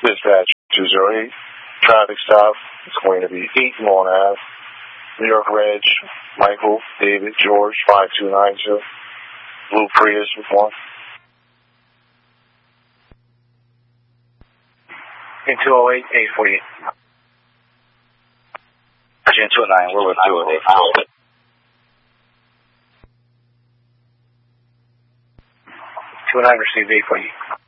Dispatch 208. Traffic stop. It's going to be 8 Lawn Ave. New York Reg. Michael, David, George, 5292. Blue Prius with 1. In 208, 848. Agent 209, we're with 208. 209 received 848.